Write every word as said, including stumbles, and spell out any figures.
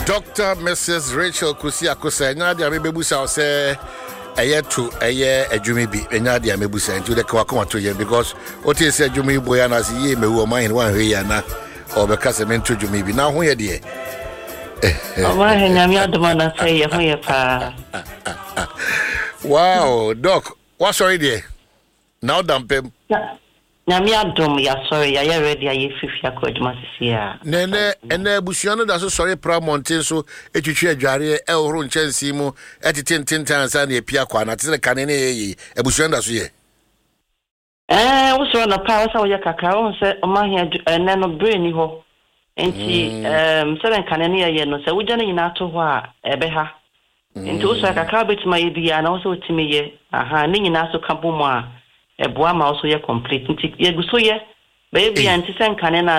Doctor Missus Rachel Kusi Akosa Nyadia Mebusa say eye to eye adwumi bi Nyadia Mebusa into the kwakoma to yen because what is adwumi boy na say ye me wo man one hwe ya na obekase me to adwumi bi na ho ye de Oma henyame adoma na say ye ho ye pa Wow doc what's sorry there now dampem Nyame adom ya sorry ya ye ready ya fifia ko aduma sisi ya Nene ene busuano da so sorry pra mountain so etwetwe adware e horo nchansi mu etitententan sa na epia kwa na tese kane ne ye ebusuano da so ye Eh wo so na pa wo sa wo ye kakra wo se o ma hia ene no brain ni ho enti em se den kane ne ye no se wo gya ne nyina to ho a ebe ha enti wo so kakra betima ye bia na wo so timi ye aha ne nyina so ka bomo a eboa ma wo so ye complete nti ye guso ye baby anti sen kane na